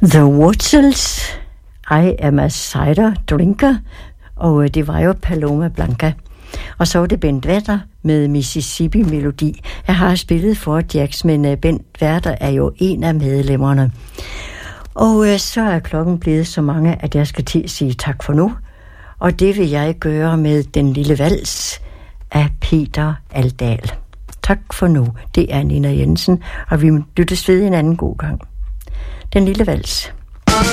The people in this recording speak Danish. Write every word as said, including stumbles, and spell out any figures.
The Wurzels, I Am a Cider Drinker, og det var jo Paloma Blanca. Og så var det Bent Werther med Mississippi-melodi. Jeg har spillet for Jax, men Bent Werther er jo en af medlemmerne. Og øh, så er klokken blevet så mange, at jeg skal til at sige tak for nu. Og det vil jeg gøre med Den Lille Vals af Peter Aldal. Tak for nu. Det er Nina Jensen, og vi lyttes ved en anden god gang. Den Lille Vals.